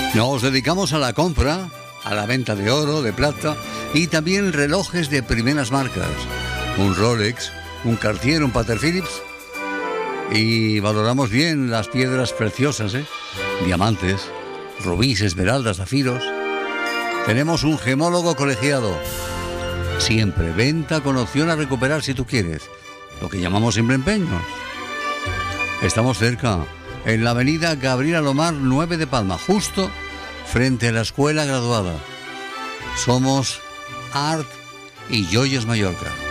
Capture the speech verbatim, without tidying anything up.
Nos dedicamos a la compra, a la venta de oro, de plata y también relojes de primeras marcas. Un Rolex, un Cartier, un Patek Philippe. Y valoramos bien las piedras preciosas, ¿eh? Diamantes, rubíes, esmeraldas, zafiros. Tenemos un gemólogo colegiado. Siempre venta con opción a recuperar si tú quieres. Lo que llamamos simple empeños. Estamos cerca, en la avenida Gabriel Alomar nueve de Palma, justo frente a la escuela graduada. Somos Art y Joyas Mallorca.